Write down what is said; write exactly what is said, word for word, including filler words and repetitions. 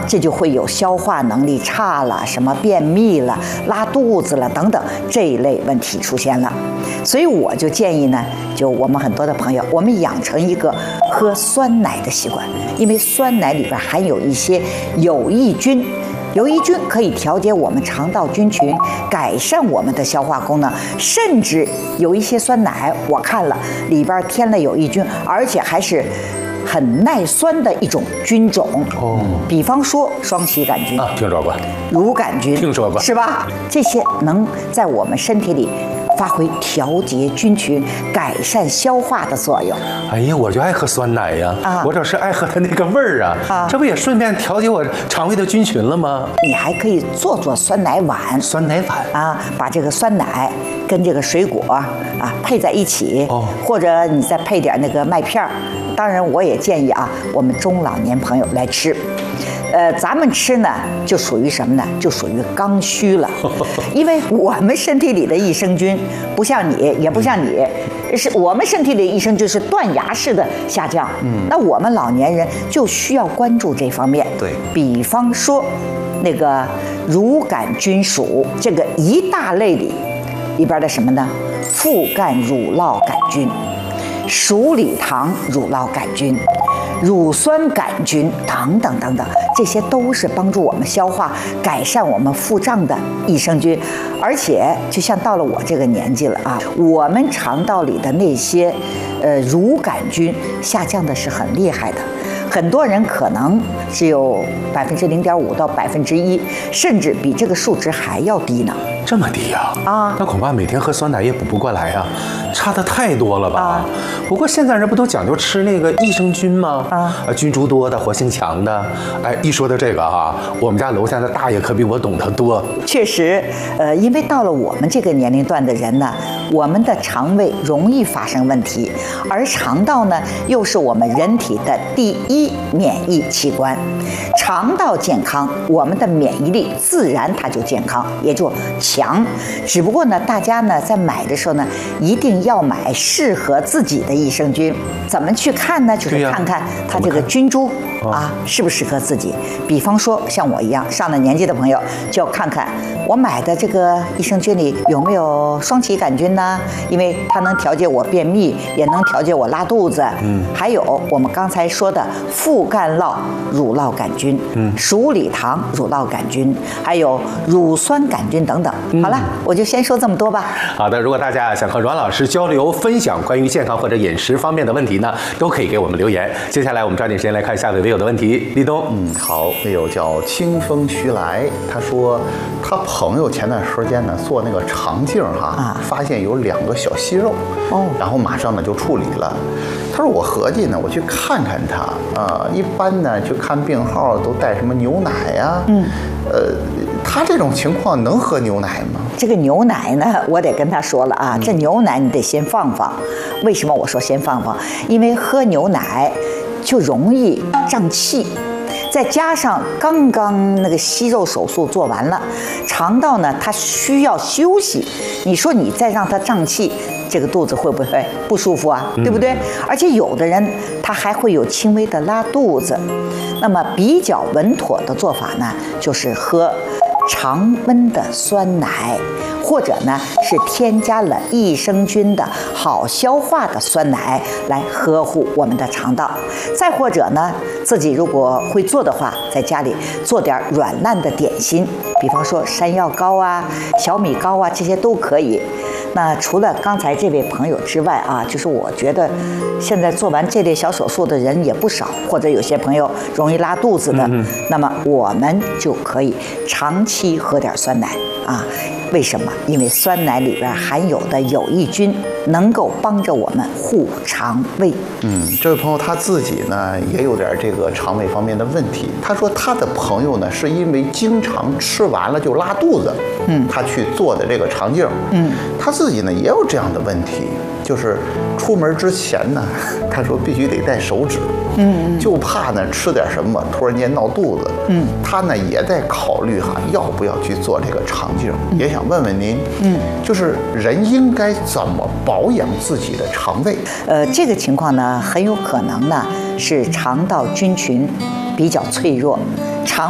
这就会有消化能力差了、什么便秘了、拉肚子了等等这一类问题出现了。所以我就建议呢，就我们很多的朋友，我们养成一个喝酸奶的习惯，因为酸奶里边含有一些有益菌。有益菌可以调节我们肠道菌群，改善我们的消化功能，甚至有一些酸奶，我看了里边添了有益菌，而且还是很耐酸的一种菌种。哦，比方说双歧杆菌啊，听说过； 乳杆菌， 听说过， 是吧？这些能在我们身体里发挥调节菌群、改善消化的作用。 哎呀，我就爱喝酸奶呀！ 啊， 我这是爱喝它那个味儿啊！啊，这不也顺便调节我肠胃的菌群了吗？ 你还可以做做酸奶碗。 酸奶碗啊，把这个酸奶跟这个水果啊配在一起， 哦， 或者你再配点那个麦片儿。当然，我也建议啊，我们中老年朋友来吃。呃，咱们吃呢，就属于什么呢？就属于刚需了，因为我们身体里的益生菌不像你，也不像你，是我们身体里的益生菌是断崖式的下降。嗯，那我们老年人就需要关注这方面。 对， 比方说，那个乳杆菌属这个一大类里里边的什么呢？副干乳酪杆菌、鼠李糖乳酪杆菌、乳酸杆菌等等等等，这些都是帮助我们消化、改善我们腹胀的益生菌。而且，就像到了我这个年纪了啊，我们肠道里的那些呃乳杆菌下降的是很厉害的。很多人可能只有百分之零点五到百分之一，甚至比这个数值还要低呢。 这么低呀？啊，那恐怕每天喝酸奶也补不过来呀，差的太多了吧？啊，不过现在人不都讲究吃那个益生菌吗？啊，菌株多的，活性强的。哎，一说到这个哈，我们家楼下的大爷可比我懂得多。 确实，呃，因为到了我们这个年龄段的人呢，我们的肠胃容易发生问题，而肠道呢，又是我们人体的第一免疫器官。肠道健康，我们的免疫力自然它就健康，也就强。只不过呢，大家呢在买的时候呢，一定要买适合自己的益生菌。怎么去看呢？就是看看它这个菌株啊适不适合自己。比方说像我一样上了年纪的朋友，就要看看我买的这个益生菌里有没有双歧杆菌呢？因为它能调节我便秘，也能调节我拉肚子。嗯，还有我们刚才说的副干酪乳酪杆菌、嗯，鼠李糖乳酪杆菌，还有乳酸杆菌等等。嗯、好了，我就先说这么多吧。 好的，如果大家想和阮老师交流分享关于健康或者饮食方面的问题呢，都可以给我们留言。接下来我们抓紧时间来看下位微友的问题。立冬， 嗯，好，微友叫清风徐来，他说他朋友前段时间呢做那个肠镜哈，啊、发现有两个小息肉，哦，然后马上呢就处理了。他说我合计呢，我去看看他啊、呃，一般呢去看病号都带什么牛奶呀、啊，嗯，呃，他这种情况能喝牛奶吗？ 这个牛奶呢，我得跟他说了啊，这牛奶你得先放放。为什么我说先放放？因为喝牛奶就容易胀气。再加上刚刚那个息肉手术做完了，肠道呢它需要休息，你说你再让它胀气，这个肚子会不会不舒服啊？对不对？而且有的人他还会有轻微的拉肚子。那么比较稳妥的做法呢，就是喝常温的酸奶，或者呢是添加了益生菌的好消化的酸奶来呵护我们的肠道。再或者呢，自己如果会做的话，在家里做点软烂的点心，比方说山药糕啊、小米糕啊，这些都可以。那除了刚才这位朋友之外啊，就是我觉得现在做完这类小手术的人也不少，或者有些朋友容易拉肚子的，嗯、那么我们就可以长期喝点酸奶啊。为什么？因为酸奶里边含有的有益菌能够帮着我们护肠胃。 嗯，这位朋友他自己呢也有点这个肠胃方面的问题。他说他的朋友呢是因为经常吃完了就拉肚子，嗯，他去做的这个肠镜，嗯，他自己呢也有这样的问题，就是出门之前呢，他说必须得带手纸，嗯，就怕呢吃点什么突然间闹肚子，嗯，他呢也在考虑哈要不要去做这个肠镜，嗯、也想问问您，嗯，就是人应该怎么保养自己的肠胃？ 呃，这个情况呢，很有可能呢是肠道菌群比较脆弱，